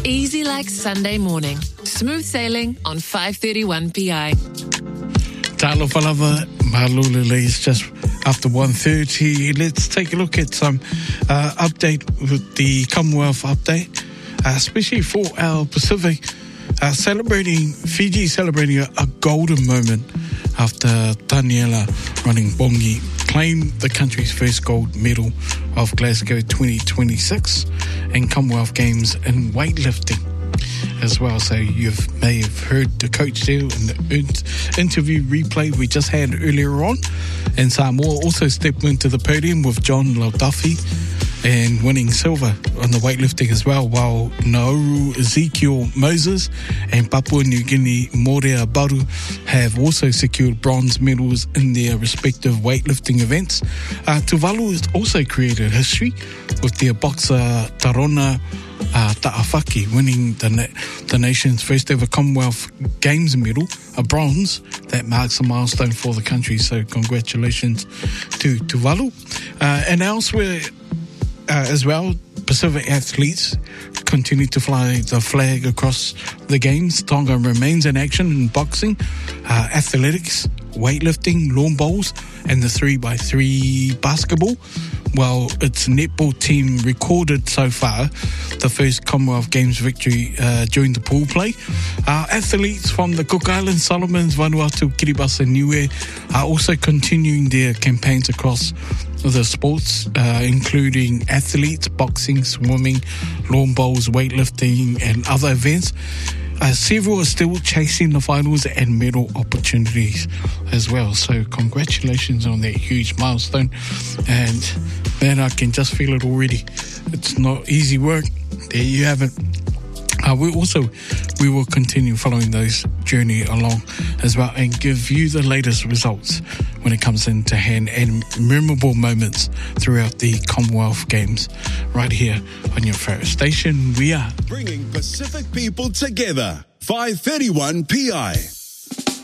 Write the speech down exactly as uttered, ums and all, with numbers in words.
Easy like Sunday morning. Smooth sailing on five thirty-one P I. Talo Falava, Malulele is just after one thirty. Let's take a look at some uh, update with the Commonwealth update, uh, especially for our Pacific, uh, celebrating, Fiji celebrating a, a golden moment after Daniela running Bongi claimed the country's first gold medal of Glasgow twenty twenty-six in Commonwealth Games in weightlifting as well. So you may have heard the coach there in the interview replay we just had earlier on. And Samoa also stepped into the podium with John Laudafi and winning silver on the weightlifting as well, while Nauru Ezekiel Moses and Papua New Guinea Morea Baru have also secured bronze medals in their respective weightlifting events. Uh, Tuvalu has also created history with their boxer Tarona Uh, Ta'awhaki winning the, na- the nation's first ever Commonwealth Games medal, a bronze. That marks a milestone for the country, so congratulations to Tuvalu. Uh, and elsewhere uh, as well, Pacific athletes continue to fly the flag across the games. Tonga remains in action in boxing, uh, athletics, weightlifting, lawn bowls, and the three by three basketball. Well, its netball team recorded so far the first Commonwealth Games victory uh, during the pool play. Uh, athletes from the Cook Islands, Solomons, Vanuatu, Kiribati and Niue are also continuing their campaigns across the sports, uh, including athletes, boxing, swimming, lawn bowls, weightlifting and other events. Uh, several are still chasing the finals and medal opportunities as well. So congratulations on that huge milestone. And man, I can just feel it already. It's not easy work. There you have it. Uh, we also, we will continue following those journey along as well and give you the latest results when it comes into hand and memorable moments throughout the Commonwealth Games right here on your favourite station. We are bringing Pacific people together. five thirty-one P I.